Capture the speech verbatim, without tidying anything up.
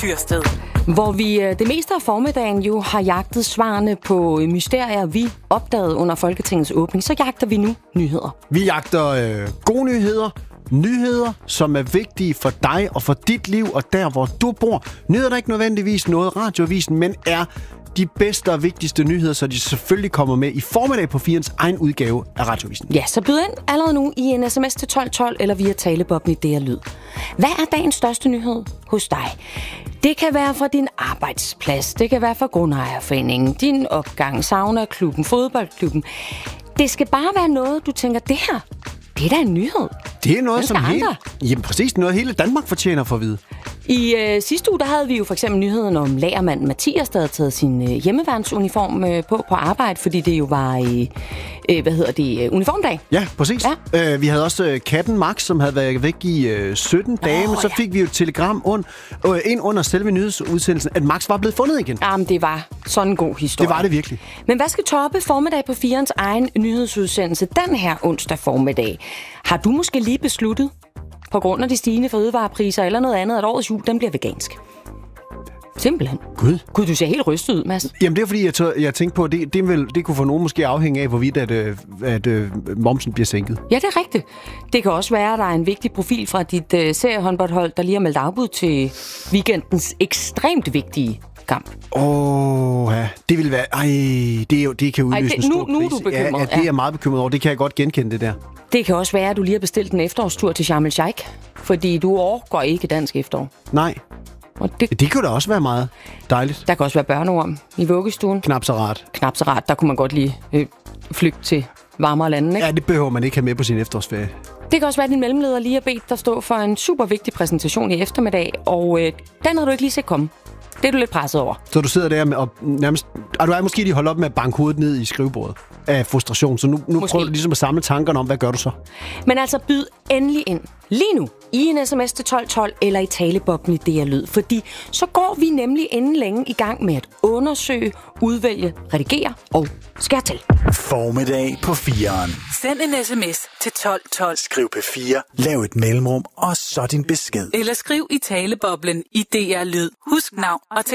Tyrsted. Hvor vi det meste af formiddagen jo har jagtet svarene på mysterier, vi opdagede under Folketingets åbning, så jagter vi nu nyheder. Vi jagter øh, gode nyheder, nyheder, som er vigtige for dig og for dit liv og der, hvor du bor. Nyheder, der ikke nødvendigvis noget radioavisen, men er de bedste og vigtigste nyheder, så de selvfølgelig kommer med i formiddag på firens egen udgave af radioavisen. Ja, så byd ind allerede nu i en sms til tolv tolv eller via talebobben i D R Lyd. Hvad er dagens største nyhed hos dig? Det kan være fra din arbejdsplads, det kan være fra grundejerforeningen, din opgang, saunaklubben, fodboldklubben. Det skal bare være noget, du tænker, det her, det er da en nyhed. Det er noget, som hele, jamen præcis noget, hele Danmark fortjener for at vide. I øh, sidste uge, der havde vi jo for eksempel nyheden om lagermanden Mathias, der havde taget sin øh, hjemmeværnsuniform øh, på på arbejde, fordi det jo var øh, øh, hvad hedder det, uniformdag. Ja, præcis. Ja. Øh, vi havde også øh, katten Max, som havde været væk i øh, sytten dage, men så ja. fik vi jo et telegram und, øh, ind under selve nyhedsudsendelsen, at Max var blevet fundet igen. Jamen, det var sådan en god historie. Det var det virkelig. Men hvad skal toppe formiddag på firens egen nyhedsudsendelse den her onsdag formiddag? Har du måske lige besluttet, på grund af de stigende fødevarepriser eller noget andet, at årets jul, den bliver vegansk? Simpelthen. Gud. Gud, du ser helt rystet ud, Mads. Jamen det er fordi, jeg, tør, jeg tænkte på, at det, det, vil, det kunne for nogen måske afhænge af, hvorvidt at, at, at, at momsen bliver sænket. Ja, det er rigtigt. Det kan også være, at der er en vigtig profil fra dit uh, seriehåndboldhold, der lige har meldt afbud til weekendens ekstremt vigtige kamp. Åh, oh, ja. Det vil være... Ej, det, er jo, det kan udløse ej, det, en stor nu, nu er du bekymret. Ja, ja, det er jeg meget bekymret over. Det kan jeg godt genkende, det der. Det kan også være, at du lige har bestilt en efterårstur til Sharm el-Sheikh, fordi du overgår ikke dansk efterår. Nej. Og det, det kunne da også være meget dejligt. Der kan også være børneorm i vuggestuen. Knap så rart. Knap så rart. Der kunne man godt lige øh, flygte til varmere lande, ikke? Ja, det behøver man ikke have med på sin efterårsferie. Det kan også være, at din mellemleder lige har bedt dig stå for en super vigtig præsentation i eftermiddag, og øh, den har du ikke lige set komme. Det er du lidt presset over. Så du sidder der med, og nærmest... Og du er måske lige holdt op med at banke hovedet ned i skrivebordet af frustration, så nu, nu prøver du ligesom at samle tankerne om, hvad gør du så? Men altså, byd endelig ind lige nu i en sms til tolv tolv eller i talebobben i D R Lyd, fordi så går vi nemlig inden længe i gang med at undersøge, udvælge, redigere og skære til. Formiddag på fireren. Send en sms til tolv tolv. Skriv P fire, lav et mellemrum og så din besked. Eller skriv i taleboblen i D R Lyd. Husk navn og telefon.